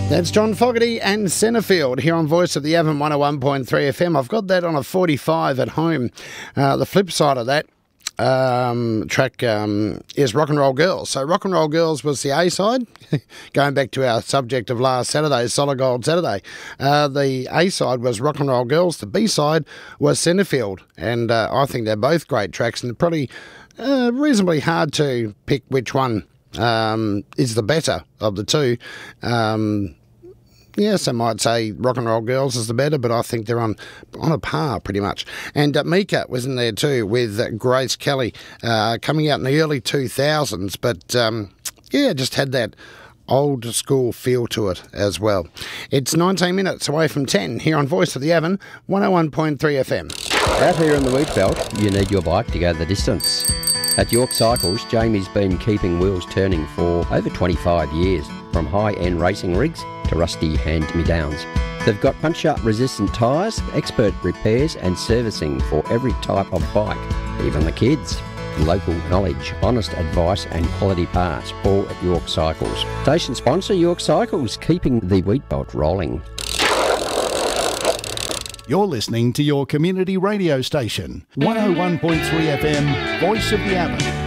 That's John Fogarty and Centrefield here on Voice of the Avon 101.3 FM. I've got that on a 45 at home. The flip side of that track is Rock and Roll Girls. So Rock and Roll Girls was the A-side, going back to our subject of last Saturday, Solid Gold Saturday. The A-side was Rock and Roll Girls. The B-side was Centrefield, and I think they're both great tracks, and probably reasonably hard to pick which one is the better of the two. Yes, I might say Rock and Roll Girls is the better, but I think they're on a par pretty much. And Mika was in there too with Grace Kelly coming out in the early 2000s, but just had that old school feel to it as well. It's 19 minutes away from 10 here on Voice of the Avon 101.3 FM. Out here in the wheat belt, you need your bike to go the distance. At York Cycles, Jamie's been keeping wheels turning for over 25 years, from high-end racing rigs to rusty hand-me-downs. They've got punch-up resistant tyres, expert repairs and servicing for every type of bike, even the kids. Local knowledge, honest advice and quality parts, all at York Cycles. Station sponsor York Cycles, keeping the wheat belt rolling. You're listening to your community radio station, 101.3 FM, Voice of the Avon.